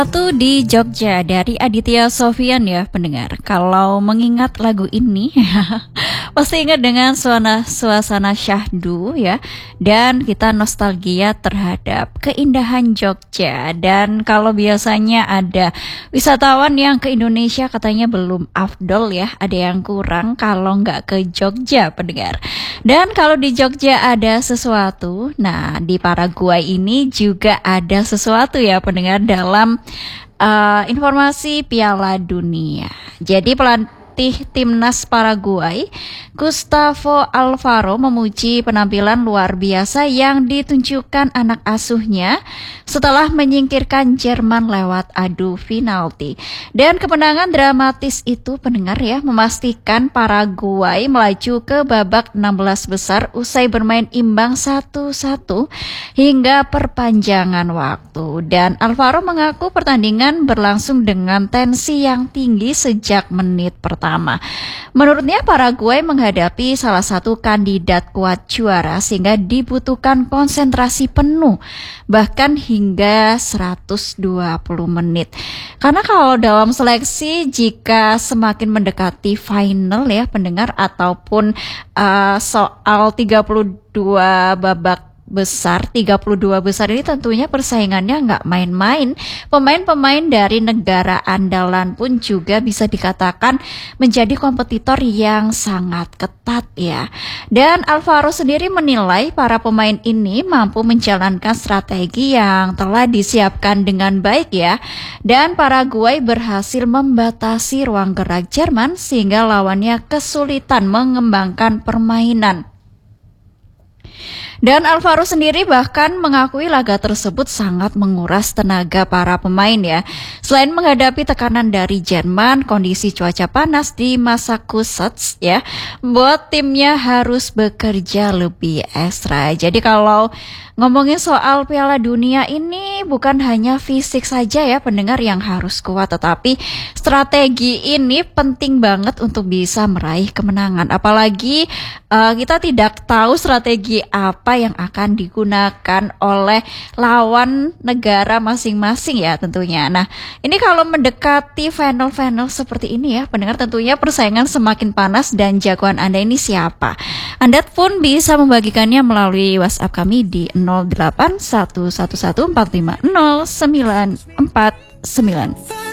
Satu di Jogja dari Aditya Sofyan ya pendengar. Kalau mengingat lagu ini pasti ingat dengan suasana syahdu ya. Dan kita nostalgia terhadap keindahan Jogja. Dan kalau biasanya ada wisatawan yang ke Indonesia katanya belum afdol ya, ada yang kurang kalau nggak ke Jogja pendengar. Dan kalau di Jogja ada sesuatu, nah di Paraguay ini juga ada sesuatu ya pendengar dalam informasi Piala Dunia. Jadi pelatih timnas Paraguay, Gustavo Alfaro memuji penampilan luar biasa yang ditunjukkan anak asuhnya setelah menyingkirkan Jerman lewat adu penalti. Dan kemenangan dramatis itu pendengar ya memastikan Paraguay melaju ke babak 16 besar usai bermain imbang 1-1 hingga perpanjangan waktu. Dan Alvaro mengaku pertandingan berlangsung dengan tensi yang tinggi sejak menit pertama. Menurutnya Paraguay menghadapi salah satu kandidat kuat juara sehingga dibutuhkan konsentrasi penuh bahkan hingga 120 menit. Karena kalau dalam seleksi jika semakin mendekati final ya pendengar ataupun soal 32 babak besar, 32 besar ini tentunya persaingannya nggak main-main. Pemain-pemain dari negara andalan pun juga bisa dikatakan menjadi kompetitor yang sangat ketat ya. Dan Alvaro sendiri menilai para pemain ini mampu menjalankan strategi yang telah disiapkan dengan baik ya. Dan Paraguay berhasil membatasi ruang gerak Jerman sehingga lawannya kesulitan mengembangkan permainan. Dan Alvaro sendiri bahkan mengakui laga tersebut sangat menguras tenaga para pemain ya. Selain menghadapi tekanan dari Jerman, kondisi cuaca panas di Massachusetts ya, membuat timnya harus bekerja lebih ekstra. Jadi kalau ngomongin soal Piala Dunia ini bukan hanya fisik saja ya pendengar yang harus kuat, tetapi strategi ini penting banget untuk bisa meraih kemenangan. Apalagi kita tidak tahu strategi apa yang akan digunakan oleh lawan negara masing-masing ya tentunya. Nah, ini kalau mendekati final-final seperti ini ya pendengar, tentunya persaingan semakin panas dan jagoan Anda ini siapa? Anda pun bisa membagikannya melalui WhatsApp kami di 081114500949.